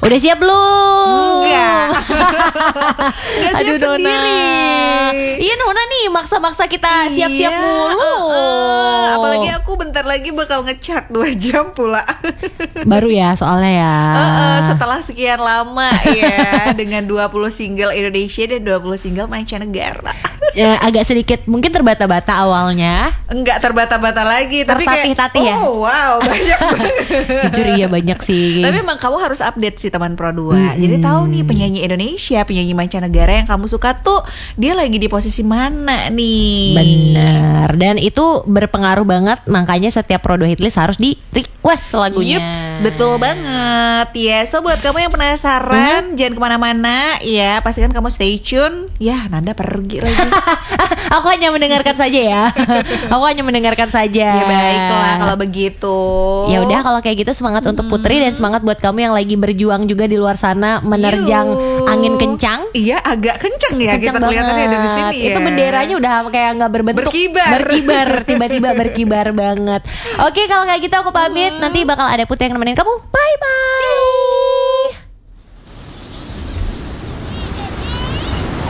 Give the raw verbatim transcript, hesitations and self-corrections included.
Udah siap belum? Enggak. Enggak siap Aduh Nona. sendiri. Iya Nona nih maksa-maksa kita siap-siap Iya, mulu. uh, uh. Apalagi aku bentar lagi bakal nge-chart dua jam pula. Baru ya soalnya ya. uh, uh, Setelah sekian lama ya. Dengan dua puluh single Indonesia dan dua puluh single mancanegara. Ya, agak sedikit mungkin terbata-bata awalnya. Enggak terbata-bata lagi, tapi kayak Tertatih-tatih ya? oh wow banyak banget. Jujur iya banyak sih. Tapi emang kamu harus update sih teman Pro dua. Hmm. Jadi tahu nih penyanyi Indonesia, penyanyi mancanegara yang kamu suka tuh dia lagi di posisi mana nih. Bener. Dan itu berpengaruh banget. Makanya setiap Pro dua Hitlist harus di request lagunya. Yups, betul banget ya. So buat kamu yang penasaran, uh-huh. jangan kemana-mana ya. Pastikan kamu stay tune. Ya Nanda pergi lagi. Aku hanya mendengarkan saja ya. Aku hanya mendengarkan saja. Ya baiklah kalau begitu. Ya udah kalau kayak gitu semangat hmm. untuk Putri dan semangat buat kamu yang lagi berjuang juga di luar sana menerjang Yuh. angin kencang. Iya agak kencang ya kencang kita kelihatannya dari sini ya. Itu benderanya udah kayak nggak berbentuk. Berkibar. Berkibar tiba-tiba berkibar banget. Oke kalau kayak gitu aku pamit. Hmm. Nanti bakal ada Putri yang nemenin kamu. Bye bye.